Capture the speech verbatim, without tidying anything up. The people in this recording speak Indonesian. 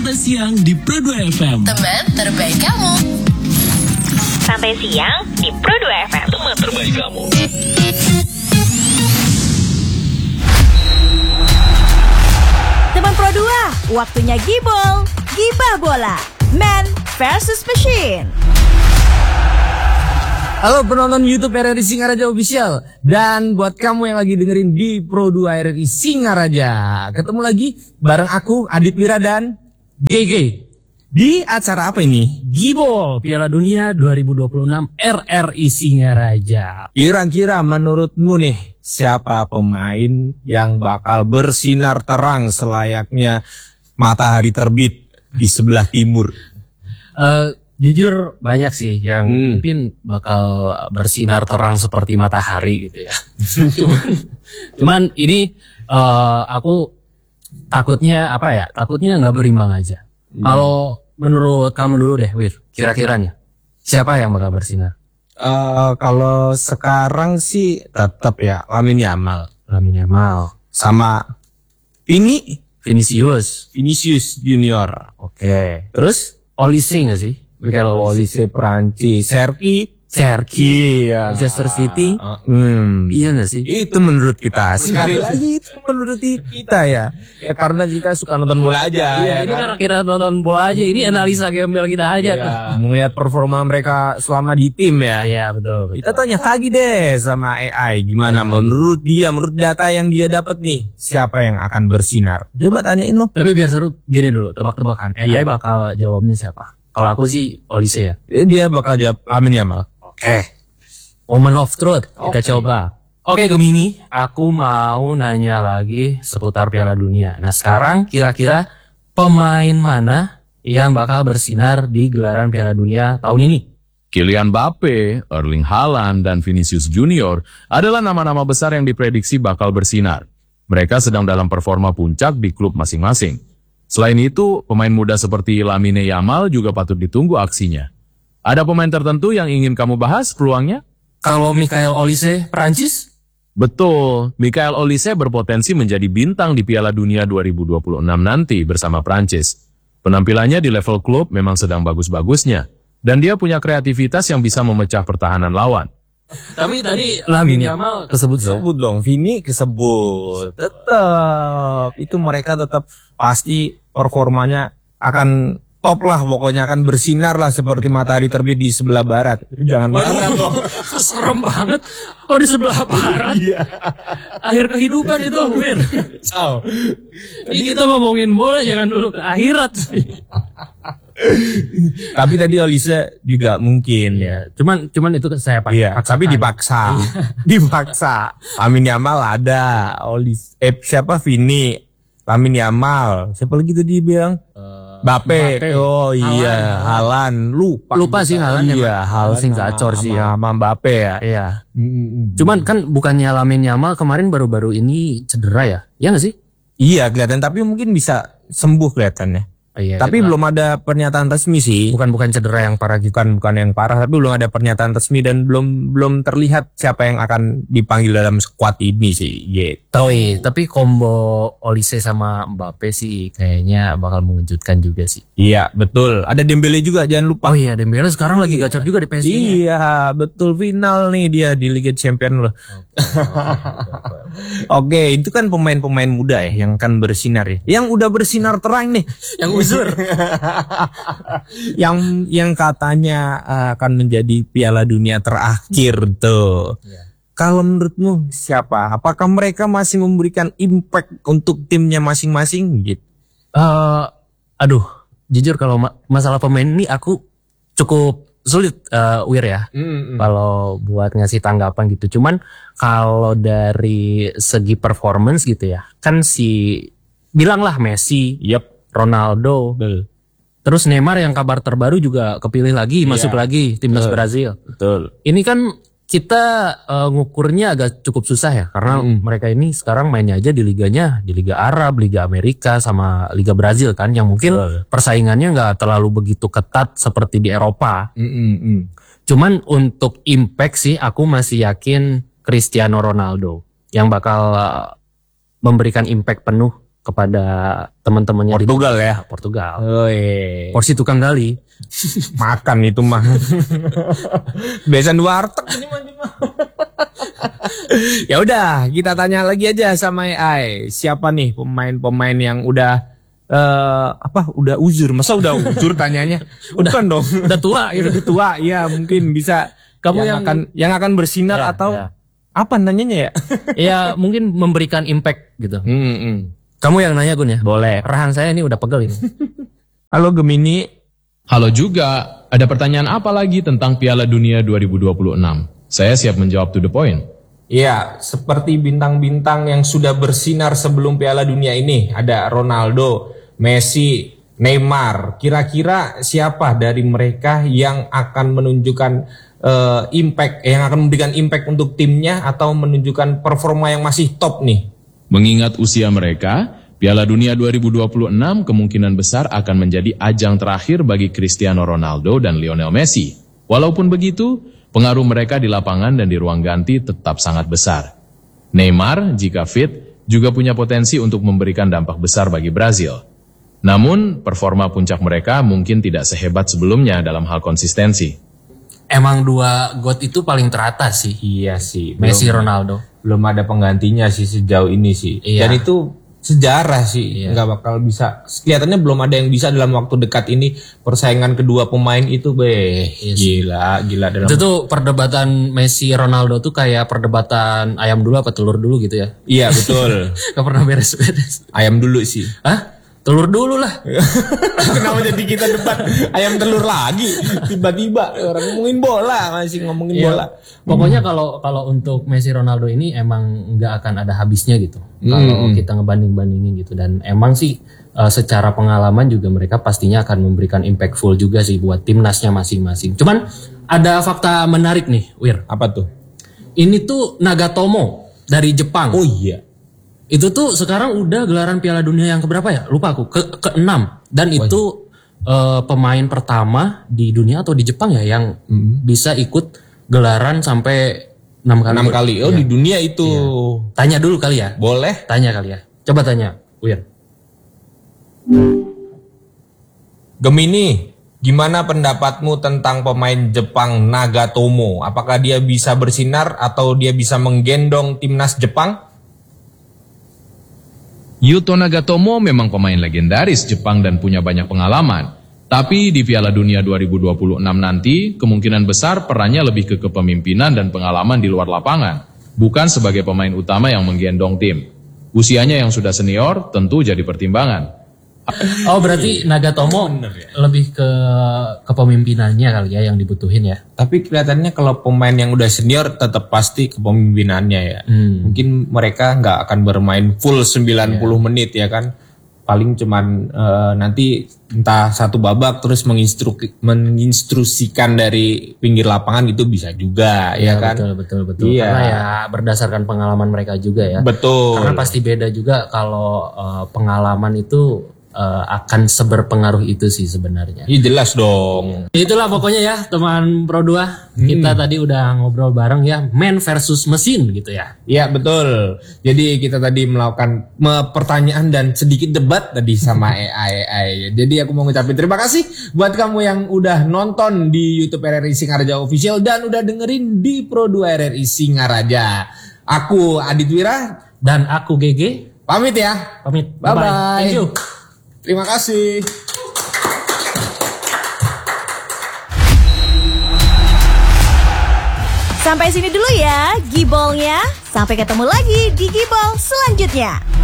Santai Siang di Pro dua F M. Teman terbaik kamu. Santai Siang di Pro dua F M. Teman terbaik kamu. Teman Pro dua, waktunya gibol, gibah bola. Man versus Machine. Halo penonton YouTube R R I Singaraja Official. Dan buat kamu yang lagi dengerin di Pro dua R R I Singaraja, ketemu lagi bareng aku Adit Wira dan G G di acara apa ini? Gibol Piala Dunia dua ribu dua puluh enam R R I Singaraja. Kira-kira menurutmu nih, siapa pemain yang bakal bersinar terang selayaknya matahari terbit di sebelah timur? Uh, Jujur banyak sih yang hmm. mungkin bakal bersinar terang seperti matahari gitu ya. cuman, cuman ini uh, aku takutnya apa ya? Takutnya nggak berimbang aja. Hmm. Kalau menurut kamu dulu deh, Wir, kira-kiranya siapa yang bakal bersinar? Uh, kalau sekarang sih tetap ya Lamine Yamal, Lamine Yamal sama ini Vinicius, Vinicius Junior. Oke. Okay. Terus Olise nggak sih? Kalau Olise Prancis, Serki, Serki, ya. Manchester City, uh, hmm. iya nggak sih? Itu menurut kita. Sekali lagi itu menurut kita ya. Ya karena kita suka nonton bola aja. Iya, ya, ini kan? Karena kita nonton bola aja. Ini analisa gembel kita aja. Ya, melihat performa mereka selama di tim ya. Iya betul, betul. Kita tanya lagi deh sama A I, gimana menurut dia, menurut data yang dia dapat nih, siapa yang akan bersinar? Coba tanyain lo. Tapi biar seru, gini dulu, tebak-tebakan. A I bakal jawabnya siapa? Kalau aku sih Olise ya. Dia bakal jawab Lamine Yamal. Oke. Okay. Moment of truth. Kita okay. coba. Oke, okay, Gemini, aku mau nanya lagi seputar Piala Dunia. Nah, sekarang kira-kira pemain mana yang bakal bersinar di gelaran Piala Dunia tahun ini? Kylian Mbappe, Erling Haaland, dan Vinicius Junior adalah nama-nama besar yang diprediksi bakal bersinar. Mereka sedang dalam performa puncak di klub masing-masing. Selain itu, pemain muda seperti Lamine Yamal juga patut ditunggu aksinya. Ada pemain tertentu yang ingin kamu bahas peluangnya? Kalau Michael Olise, Prancis? Betul, Michael Olise berpotensi menjadi bintang di Piala Dunia dua ribu dua puluh enam nanti bersama Prancis. Penampilannya di level klub memang sedang bagus-bagusnya, dan dia punya kreativitas yang bisa memecah pertahanan lawan. Tapi tadi Lamine Yamal kesebut Kesebut dong, Vini kesebut. Tetap, itu mereka tetap pasti performanya akan top lah, pokoknya akan bersinar lah seperti matahari terbit di sebelah barat. Jangan marah dong. Serem banget. Oh di sebelah barat. Iya. Akhir kehidupan itu, Wir. Oh. Ini kita ngomongin bola jangan dulu ke akhirat. Tapi tadi Olise juga mungkin ya. Cuman cuman itu saya pakai. Iya, tapi dipaksa. dipaksa. Lamine Yamal ada, Olise eh siapa Vini, Lamine Yamal. Siapa lagi tadi bilang? Uh, Mbappe. Oh iya, Haaland. Lupa. Lupa sih Haaland. Iya, Haaland sing gacor sih ya sama Mbappe ya. Iya. Mm-hmm. Cuman kan bukannya Lamine Yamal kemarin baru-baru ini cedera ya? Iya enggak sih? Iya, kelihatan, tapi mungkin bisa sembuh kelihatannya. Iya, tapi cedera. Belum ada pernyataan resmi sih. Bukan bukan cedera yang parah gitu. Bukan bukan yang parah, tapi belum ada pernyataan resmi dan belum belum terlihat siapa yang akan dipanggil dalam skuad ini sih. Gitu. Tapi tapi combo Olise sama Mbappe sih kayaknya bakal mengejutkan juga sih. Iya, betul. Ada Dembele juga, jangan lupa. Oh iya, Dembele sekarang lagi gacor juga di P S G. Iya, betul, final nih dia di Liga Champions loh. Oke, itu kan pemain-pemain muda ya yang akan bersinar ya. Yang udah bersinar terang nih, yang uzur. yang yang katanya uh, akan menjadi Piala Dunia terakhir tuh. Yeah. Kalau menurutmu siapa? Apakah mereka masih memberikan impact untuk timnya masing-masing gitu? Uh, aduh, jujur kalau ma- masalah pemain ini aku cukup sulit uh, Wir ya. Mm-hmm. Kalau buat ngasih tanggapan gitu. Cuman kalau dari segi performance gitu ya, kan si bilanglah Messi, yep, Ronaldo, betul. Terus Neymar yang kabar terbaru juga kepilih lagi, yeah, masuk lagi timnas Brazil. Betul. Ini kan kita uh, ngukurnya agak cukup susah ya, karena mm. mereka ini sekarang mainnya aja di liganya, di Liga Arab, Liga Amerika, sama Liga Brazil kan, yang mungkin betul, persaingannya nggak terlalu begitu ketat seperti di Eropa. Mm-mm. Cuman untuk impact sih, aku masih yakin Cristiano Ronaldo yang bakal uh, memberikan impact penuh kepada teman-temannya di Portugal ya. Portugal. Oi. Porsi tukang gali. Makan itu mah. Biasa dua warteg ini mah. Ya udah, kita tanya lagi aja sama A I. Siapa nih pemain-pemain yang udah uh, apa? Udah uzur. Masa udah uzur tanyanya? Bukan dong. Udah tua gitu. Udah tua. Iya, mungkin bisa kamu yang, yang akan yang akan bersinar ya, atau ya. Apa nanyanya ya? Ya mungkin memberikan impact gitu. Hmm, hmm. Kamu yang nanya Gun ya? Boleh. Rahan saya ini udah pegel ini. Halo Gemini. Halo juga, ada pertanyaan apa lagi tentang Piala Dunia dua ribu dua puluh enam? Saya siap menjawab to the point. Iya, seperti bintang-bintang yang sudah bersinar sebelum Piala Dunia ini. Ada Ronaldo, Messi, Neymar. Kira-kira siapa dari mereka yang akan menunjukkan uh, impact, yang akan memberikan impact untuk timnya atau menunjukkan performa yang masih top nih? Mengingat usia mereka, Piala Dunia dua ribu dua puluh enam kemungkinan besar akan menjadi ajang terakhir bagi Cristiano Ronaldo dan Lionel Messi. Walaupun begitu, pengaruh mereka di lapangan dan di ruang ganti tetap sangat besar. Neymar, jika fit, juga punya potensi untuk memberikan dampak besar bagi Brazil. Namun, performa puncak mereka mungkin tidak sehebat sebelumnya dalam hal konsistensi. Emang dua God itu paling teratas sih. Iya sih. Messi, belum, Ronaldo. Belum ada penggantinya sih sejauh ini sih. Iya. Dan itu sejarah sih. Iya. Nggak bakal bisa. Kelihatannya belum ada yang bisa dalam waktu dekat ini. Persaingan kedua pemain itu beh. Iya Gila, gila. Dalam Itu tuh perdebatan Messi, Ronaldo tuh kayak perdebatan ayam dulu apa telur dulu gitu ya. Iya betul. Gak pernah beres-beres. Ayam dulu sih. Hah? Telur dulu lah. Kenapa jadi kita debat ayam telur lagi? Tiba-tiba orang ngomongin bola, masih ngomongin Iya. bola. Pokoknya kalau kalau untuk Messi, Ronaldo ini emang nggak akan ada habisnya gitu. Kalau Hmm. kita ngebanding-bandingin gitu, dan emang sih uh, secara pengalaman juga mereka pastinya akan memberikan impactful juga sih buat timnasnya masing-masing. Cuman ada fakta menarik nih, Wir. Apa tuh? Ini tuh Nagatomo dari Jepang. Oh iya. Itu tuh sekarang udah gelaran Piala Dunia yang keberapa ya? Lupa aku. Ke keenam. Dan itu uh, pemain pertama di dunia atau di Jepang ya yang Hmm. bisa ikut gelaran sampai enam kali. Enam kali. Oh Iya. di dunia itu. Tanya dulu kali ya. Boleh. Tanya kali ya. Coba tanya, Wir. Gemini, gimana pendapatmu tentang pemain Jepang Nagatomo? Apakah dia bisa bersinar atau dia bisa menggendong timnas Jepang? Yuto Nagatomo memang pemain legendaris Jepang dan punya banyak pengalaman. Tapi di Piala Dunia dua ribu dua puluh enam nanti, kemungkinan besar perannya lebih ke kepemimpinan dan pengalaman di luar lapangan, bukan sebagai pemain utama yang menggendong tim. Usianya yang sudah senior tentu jadi pertimbangan. Oh berarti Nagatomo lebih ke kepemimpinannya kali ya yang dibutuhin ya. Tapi kelihatannya kalau pemain yang udah senior tetap pasti kepemimpinannya ya. Hmm. Mungkin mereka nggak akan bermain full sembilan puluh menit ya kan. Paling cuman eh, nanti entah satu babak terus menginstru- menginstruksikan dari pinggir lapangan itu bisa juga ya, Ya, kan. betul betul betul. Iya. Karena ya berdasarkan pengalaman mereka juga ya. Betul. Karena pasti beda juga kalau uh, pengalaman itu uh, akan seberpengaruh itu sih sebenarnya. Iya jelas dong. Itulah pokoknya ya teman Pro dua. Kita tadi udah ngobrol bareng ya, man versus mesin gitu ya. Iya betul. Jadi kita tadi melakukan me- pertanyaan dan sedikit debat tadi sama A I A I. Jadi aku mau ngucapin terima kasih buat kamu yang udah nonton di YouTube R R I Singaraja Official dan udah dengerin di Pro dua R R I Singaraja. Aku Adit Wira, Dan aku G G pamit ya. pamit. Bye bye. Thank you. Terima kasih. Sampai sini dulu ya, Gibolnya. Sampai ketemu lagi di Gibol selanjutnya.